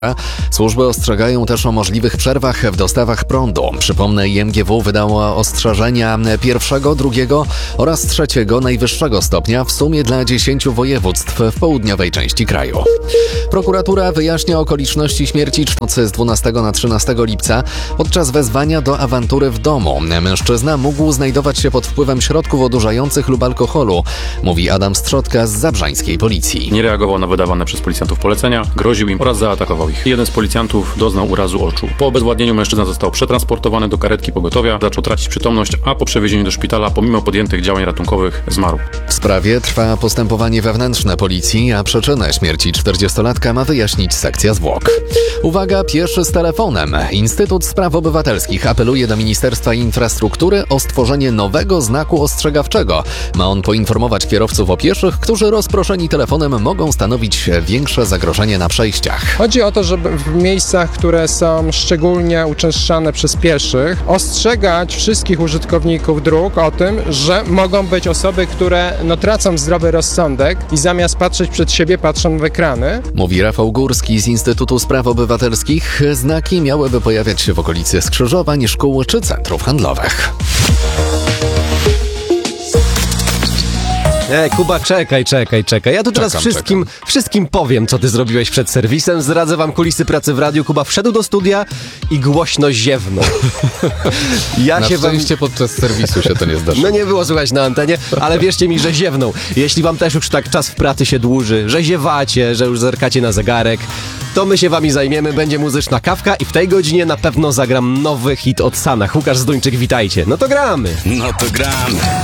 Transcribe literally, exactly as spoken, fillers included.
Służby ostrzegają też o możliwych przerwach w dostawach prądu. Przypomnę, I M G W wydało ostrzeżenia pierwszego, drugiego oraz trzeciego najwyższego stopnia w sumie dla dziesięciu województw w południowej części kraju. Prokuratura wyjaśnia okoliczności śmierci nocy z dwunastego na trzynastego lipca podczas wezwania do awantury w domu. Mężczyzna mógł znajdować się pod wpływem środków odurzających lub alkoholu, mówi Adam Strzotka z zabrzańskiej policji. Nie reagował na wydawane przez policjantów polecenia, groził im oraz zaatakował ich. Jeden z policjantów doznał urazu oczu. Po obezwładnieniu mężczyzna został przetransportowany do karetki pogotowia, zaczął tracić przytomność, a po przewiezieniu do szpitala, pomimo podjętych działań ratunkowych, zmarł. W sprawie trwa postępowanie wewnętrzne policji, a przyczynę śmierci czterdziestolatka ma wyjaśnić sekcja zwłok. Uwaga, pieszy z telefonem. Instytut Spraw Obywatelskich apeluje do Ministerstwa Infrastruktury o stworzenie nowego znaku ostrzegawczego. Ma on poinformować kierowców o pieszych, którzy rozproszeni telefonem mogą stanowić większe zagrożenie na przejściach. Chodzi o to, żeby w miejscach, które są szczególnie uczęszczane przez pieszych, ostrzegać wszystkich użytkowników dróg o tym, że mogą być osoby, które no, tracą zdrowy rozsądek i zamiast patrzeć przed siebie, patrzą w ekrany. Mówi Rafał Górski z Instytutu Spraw Obywatelskich. Znaki miałyby pojawiać się w okolicy skrzyżowań, szkół czy centrów handlowych. Ej, Kuba, czekaj, czekaj, czekaj. Ja tu teraz Czekam, wszystkim, wszystkim powiem, co ty zrobiłeś przed serwisem. Zdradzę wam kulisy pracy w radiu. Kuba wszedł do studia i głośno ziewnął. Ja Na się wam... szczęście podczas serwisu się to nie zdarzyło. No nie było słuchać na antenie, ale wierzcie mi, że ziewnął. Jeśli wam też już tak czas w pracy się dłuży, że ziewacie, że już zerkacie na zegarek, to my się wami zajmiemy. Będzie muzyczna kawka i w tej godzinie na pewno zagram nowy hit od Sanach. Łukasz Zduńczyk, witajcie. No to gramy. No to gramy.